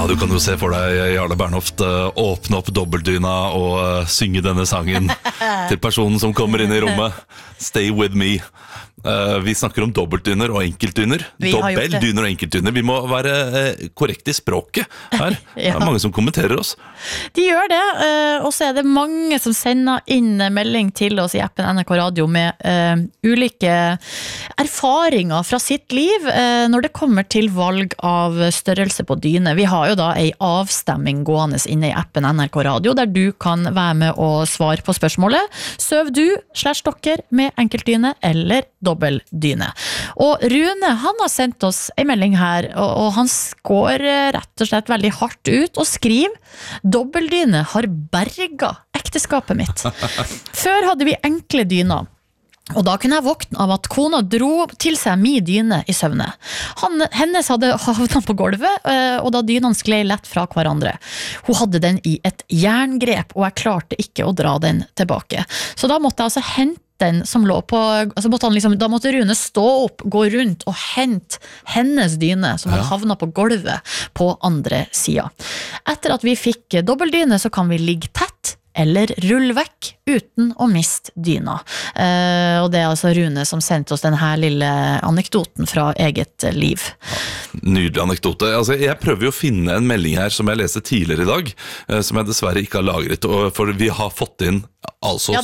Ja, du kan jo se for deg Jarle Bernhoft åpne opp dobbeltdyna og synge denne sangen til personen som kommer inn i rommet. Stay with me. Vi snakker om dobbeltdyner og enkeltdyner. Dobbeldyner og enkeltdyner. Vi må være korrekt i språket her. Det mange som kommenterer oss. De gjør det, og så det mange som sender inn melding til oss i appen NRK Radio med ulike erfaringer fra sitt liv når det kommer til valg av størrelse på dyne. Vi har jo da en avstemming gående inne i appen NRK Radio, der du kan være med og svare på spørsmålet. Søv du /dere med enkeltdyne eller dobbeltdyne? Og Rune, han har sendt oss en melding her, og han går rett og slett veldig hardt ut og skriver: dobbeltdyne har berget ekteskapet mitt. Før hadde vi enkle dyner, og da kunne jeg våkne av at kona dro til seg min dyne i søvne. Hennes hadde havnet på gulvet, og da dynene sklei lett fra hverandre. Hun hadde den i et jerngrep, og jeg klarte ikke å dra den tilbake. Så da måtte jeg altså hente den som lå på, altså da måtte Rune stå opp, gå rundt og hente hennes dyne som hadde havnet på gulvet på andre siden. Etter at vi fikk dobbeltdyne, så kan vi ligge tett eller rulle vekk uten å miste dyna. Og det altså Rune som sendte oss denne lille anekdoten fra eget liv. Nydelig anekdote. Altså, jeg prøver jo å finne en melding her som jeg leste tidligere i dag, som jeg dessverre ikke har lagret, for vi har fått inn altså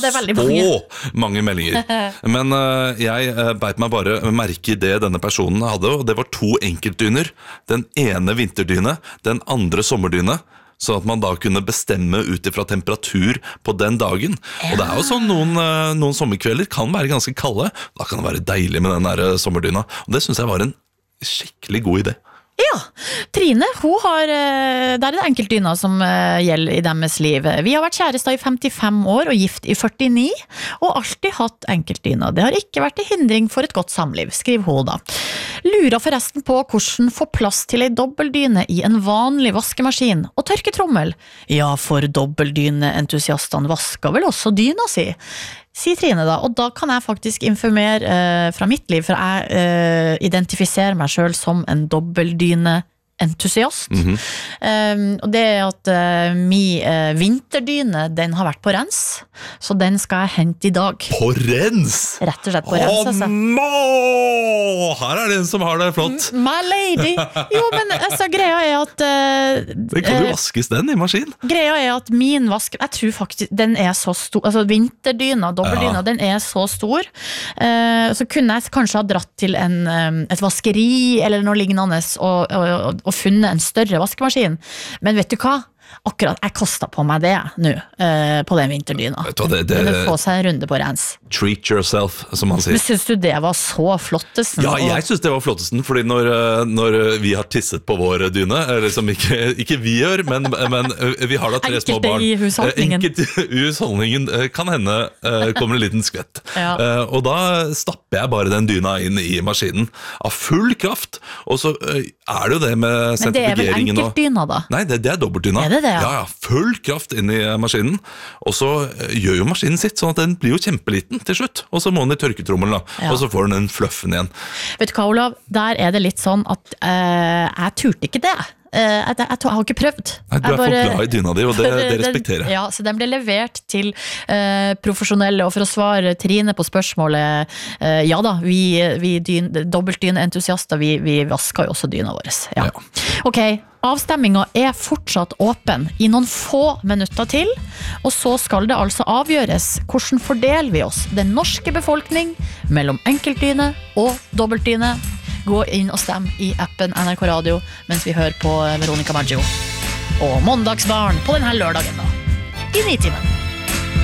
så mange meldinger. Men jeg beit meg bare merke i det denne personen hadde, og det var 2 enkeltdyner. Den ene vinterdyne, den andre sommerdyne, så at man da kunne bestemme ut ifra temperatur på den dagen. Og det jo sånn, noen sommerkvelder kan være ganske kalde, da kan det være deilig med den der sommerdyna. Og det synes jeg var en skikkelig god idé. Ja, Trine, hun har, det det enkeltdyna som gjelder i deres liv. Vi har vært kjærester i 55 år og gift i 49, og alltid hatt enkeltdyna. Det har ikke vært til hindring for et godt samliv, skriver hun da. Lurer forresten på hvordan få plass til en dobbeltdyne i en vanlig vaskemaskin og tørketrommel. Ja, for dobbeltdyneentusiastene vasker vel også dyna si, sier Trine da, og da kan jeg faktisk informere fra mitt liv, for jeg identifiserer meg selv som en dobbeltdyneentusiast. Og det at min vinterdyne, den har vært på rens, så den skal jeg hente i dag. På rens? Rett og slett på rens, altså. Her det en som har det flott. My lady. Jo, men altså, greia at det kan jo vaskes den i maskin. Greia at min vask, jeg tror faktisk den så stor, altså vinterdyna, dobbeltdyna, den så stor. Så kunne jeg kanskje ha dratt til et vaskeri eller noe lignende og funnet en større vaskemaskin. Men vet du hva? Akkurat, jeg kastet på meg det nå, på den vinterdyna. Det få seg en runde på rens. Treat yourself, som man sier. Men synes du det var så flottesten? Ja, jeg synes det var flottesten, fordi når vi har tisset på vår dyne, eller som ikke vi gjør, men vi har da 3 små barn. Enkelt i husholdningen kan hende kommer en liten skvett. Og da stapper jeg bare den dyna inn i maskinen av full kraft, og så det jo det med sentrifugeringen. Men det vel enkeltdyna da? Nei, det dobbeltdyna. Det? Ja, full kraft inn i maskinen. Og så gjør jo maskinen sitt, sånn at den blir jo kjempeliten til slutt. Og så må den i tørketrommelen da, og så får den den fluffen igjen. Vet du hva, Olav? Der det litt sånn at jeg turte ikke det. Jeg har ikke prøvd. Nei, du for glad i dyna di, og det respekterer jeg. Ja, så den ble levert til profesjonelle, og for å svare Trine på spørsmålet, ja da, vi dobbeltdyneentusiaster, vi vasker jo også dyna våre. Ja. Ok, avstemningen fortsatt åpen i noen få minutter til, og så skal det altså avgjøres hvordan fordeler vi oss, den norske befolkning, mellom enkeltdyne og dobbeltdyne. Gå inn og stem i appen NRK Radio mens vi hører på Veronica Maggio og Måndagsbarn på denne lørdagen da, i 9-timen.